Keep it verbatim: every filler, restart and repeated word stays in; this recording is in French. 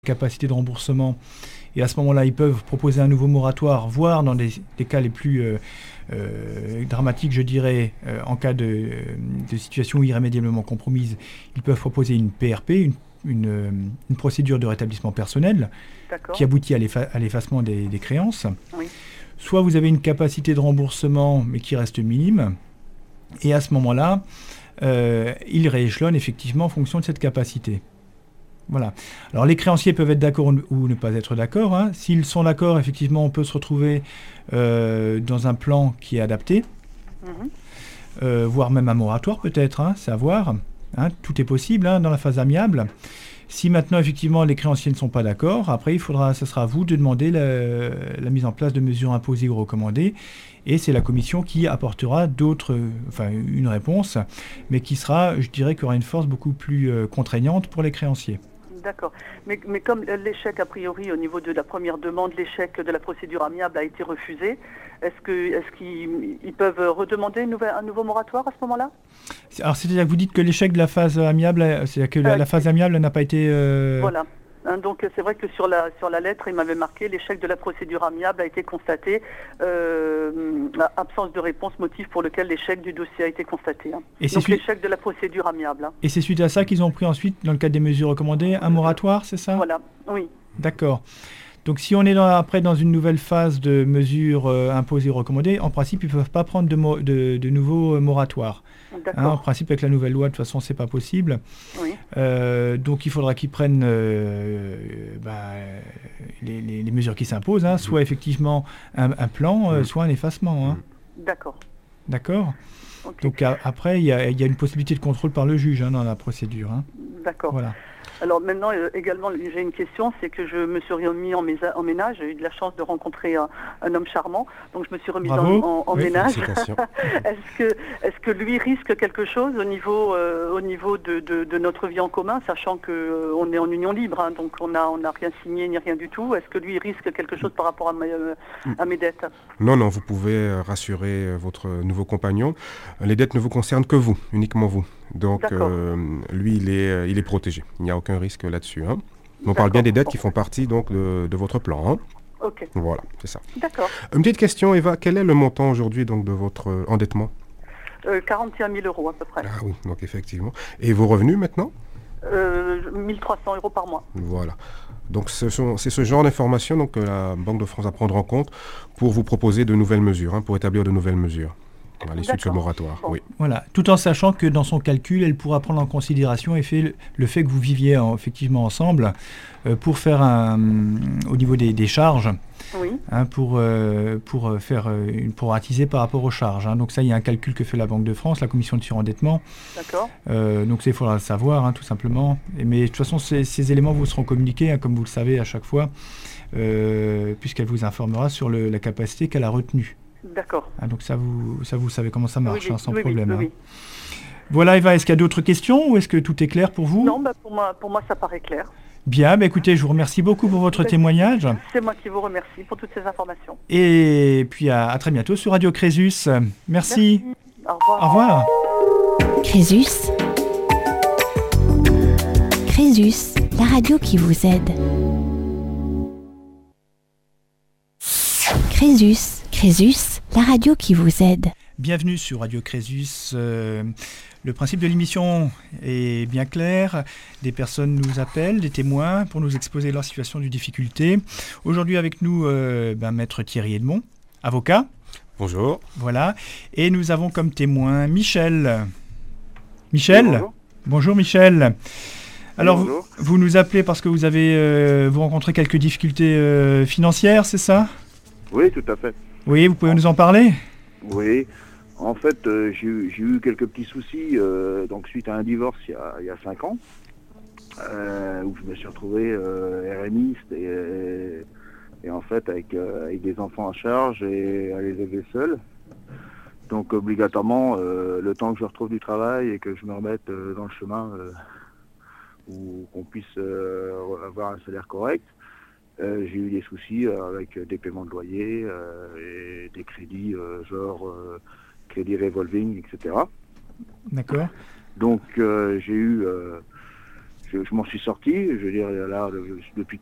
capacité de remboursement. Et à ce moment-là, ils peuvent proposer un nouveau moratoire, voire dans des, des cas les plus euh, euh, dramatiques, je dirais, euh, en cas de, de situation irrémédiablement compromise, ils peuvent proposer une P R P, une, une, une procédure de rétablissement personnel, D'accord. qui aboutit à, l'effa- à l'effacement des, des créances. Oui. Soit vous avez une capacité de remboursement, mais qui reste minime, et à ce moment-là, euh, ils rééchelonnent effectivement en fonction de cette capacité. Voilà. Alors les créanciers peuvent être d'accord ou ne pas être d'accord. Hein. S'ils sont d'accord, effectivement, on peut se retrouver euh, dans un plan qui est adapté, Mm-hmm. euh, voire même un moratoire peut-être, hein, c'est à voir. Hein. Tout est possible hein, dans la phase amiable. Si maintenant, effectivement, les créanciers ne sont pas d'accord, après, il faudra, ce sera à vous de demander la, la mise en place de mesures imposées ou recommandées. Et c'est la commission qui apportera d'autres, enfin une réponse, mais qui sera, je dirais, qui aura une force beaucoup plus euh, contraignante pour les créanciers. D'accord. Mais, mais comme l'échec, a priori, au niveau de la première demande, l'échec de la procédure amiable a été refusé, est-ce que, est-ce qu'ils ils peuvent redemander une nouvelle, un nouveau moratoire à ce moment-là? Alors, c'est-à-dire que vous dites que l'échec de la phase amiable, c'est-à-dire que la, Euh, la phase amiable n'a pas été... euh, Voilà. Hein, donc c'est vrai que sur la sur la lettre, il m'avait marqué l'échec de la procédure amiable a été constaté, euh, absence de réponse, motif pour lequel l'échec du dossier a été constaté. Hein. Et c'est Donc suite- l'échec de la procédure amiable. Hein. Et c'est suite à ça qu'ils ont pris ensuite, dans le cadre des mesures recommandées, un moratoire, c'est ça? Voilà. Oui. D'accord. Donc si on est dans- après dans une nouvelle phase de mesures euh, imposées ou recommandées, en principe, ils ne peuvent pas prendre de, mo- de, de nouveaux euh, moratoires. D'accord. Hein, en principe, avec la nouvelle loi, de toute façon, c'est pas possible. Oui. Euh, donc, il faudra qu'ils prennent euh, bah, les, les- les mesures qui s'imposent, hein, soit effectivement un, un plan, euh, soit un effacement. Hein. D'accord. D'accord. Ok. Donc, a- après, il y a, il y a une possibilité de contrôle par le juge hein, dans la procédure. Hein. D'accord. Voilà. Alors maintenant, euh, également, j'ai une question, c'est que je me suis remis en, mésa- en ménage, j'ai eu de la chance de rencontrer un, un homme charmant, donc je me suis remise en, Bravo. en- en Oui, ménage. félicitations. Est-ce que, est-ce que lui risque quelque chose au niveau, euh, au niveau de, de- de notre vie en commun, sachant qu'on est en union libre, hein, donc on n'a on a rien signé ni rien du tout. Est-ce que lui risque quelque chose par rapport à, ma- euh, à mes dettes? Non, non, vous pouvez euh, rassurer euh, votre nouveau compagnon. Euh, Les dettes ne vous concernent que vous, uniquement vous. Donc, D'accord. euh, lui, il est, euh, il est protégé. Il n'y a aucun risque là-dessus. Hein. On parle bien des dettes qui font partie donc, de, de votre plan. Hein. Ok, Voilà, c'est ça. d'accord. Une petite question, Eva. Quel est le montant aujourd'hui donc, de votre euh, endettement? Euh, quarante et un mille euros à peu près. Ah oui, donc effectivement. Et vos revenus maintenant? Euh, mille trois cents euros par mois. Voilà. Donc ce sont- c'est ce genre d'informations donc, que la Banque de France va prendre en compte pour vous proposer de nouvelles mesures, hein, pour établir de nouvelles mesures à l'issue de ce D'accord. moratoire. Bon. Oui. Voilà, tout en sachant que dans son calcul, elle pourra prendre en considération et fait le, le fait que vous viviez en- effectivement ensemble euh, pour faire un, au niveau des, des charges, Oui, hein, pour, euh, pour euh, faire euh, une pour attiser par rapport aux charges. Hein. Donc ça, il y a un calcul que fait la Banque de France, la commission de surendettement. d'accord. Euh, donc ça, il faudra le savoir, hein, tout simplement. Et, mais de toute façon, ces, ces éléments vous seront communiqués, hein, comme vous le savez à chaque fois, euh, puisqu'elle vous informera sur le- la capacité qu'elle a retenue. D'accord. Hein, donc ça vous, ça, vous savez comment ça marche, Oui, hein, sans oui, oui, problème. oui, hein. oui. Voilà, Eva, est-ce qu'il y a d'autres questions ou est-ce que tout est clair pour vous? Non, bah pour moi, pour moi, ça paraît clair. Bien, bah écoutez, je vous remercie beaucoup pour votre Ben, témoignage. C'est moi qui vous remercie pour toutes ces informations. Et puis à, à très bientôt sur Radio Crésus. Merci. Au revoir. Au revoir. Crésus. Crésus, la radio qui vous aide. Crésus, Crésus, la radio qui vous aide. Bienvenue sur Radio Crésus. Euh, le principe de l'émission est bien clair. Des personnes nous appellent, des témoins, pour nous exposer leur situation de difficulté. Aujourd'hui avec nous, euh, ben, Maître Thierry Edmond, avocat. Bonjour. Voilà. Et nous avons comme témoin Michel. Michel. Oui, bonjour. Bonjour Michel. Alors Oui, vous, bonjour. vous nous appelez parce que vous avez euh, vous rencontrez quelques difficultés euh, financières, c'est ça? Oui, tout à fait. Oui, vous pouvez nous en parler? Oui. En fait, euh, j'ai eu j'ai eu quelques petits soucis euh, donc suite à un divorce il y a, il y a cinq ans, euh, où je me suis retrouvé euh, eremiste et, et, et en fait avec, euh, avec des enfants à charge et à les élever seul. Donc obligatoirement, euh, le temps que je retrouve du travail et que je me remette euh, dans le chemin euh, où qu'on puisse euh, avoir un salaire correct, euh, j'ai eu des soucis euh, avec des paiements de loyer euh, et des crédits euh, genre euh, crédit revolving, et cetera. D'accord. Donc euh, j'ai eu, euh, je, je m'en suis sorti. Je veux dire, là, le- depuis